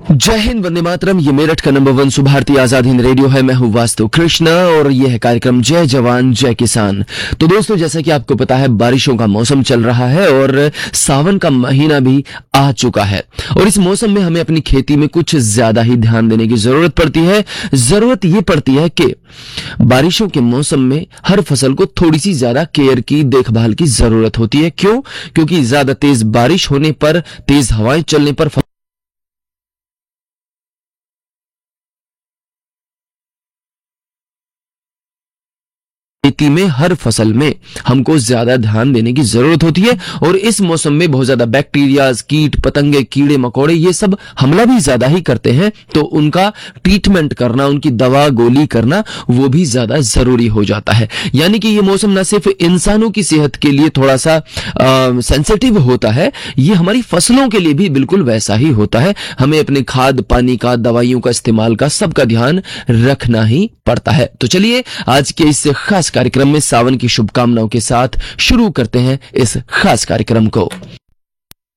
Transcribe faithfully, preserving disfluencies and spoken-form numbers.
जय हिंद, वंदे मातरम। ये मेरठ का number one Subharti Azad Hind radio है। मैं हूं वास्तु कृष्ण और यह है कार्यक्रम जय जवान जय किसान। तो दोस्तों, जैसा कि आपको पता है, बारिशों का मौसम चल रहा है और सावन का महीना भी आ चुका है और इस मौसम में हमें अपनी खेती में कुछ ज्यादा ही ध्यान देने की जरूरत पड़ती है। जरूरत यह पड़ती है कि बारिशों के मौसम में हर फसल को थोड़ी सी ज्यादा केयर की, देखभाल की जरूरत होती है। क्यों? क्योंकि ज्यादा तेज बारिश होने पर, तेज हवाएं चलने पर खेती में, हर फसल में हमको ज्यादा ध्यान देने की जरूरत होती है और इस मौसम में बहुत ज्यादा बैक्टीरियाज, कीट पतंगे, कीड़े मकोड़े, ये सब हमला भी ज्यादा ही करते हैं। तो उनका ट्रीटमेंट करना, उनकी दवा गोली करना, वो भी ज्यादा जरूरी हो जाता है। यानी कि ये मौसम न सिर्फ इंसानों की सेहत के लिए थोड़ा सा सेंसिटिव होता है, ये हमारी फसलों के लिए भी बिल्कुल वैसा ही होता है। हमें अपने खाद पानी का, दवाइयों का इस्तेमाल का, सबका ध्यान रखना ही पड़ता है। तो चलिए आज के इस खास कार्यक्रम में सावन की शुभकामनाओं के साथ शुरू करते हैं इस खास कार्यक्रम को।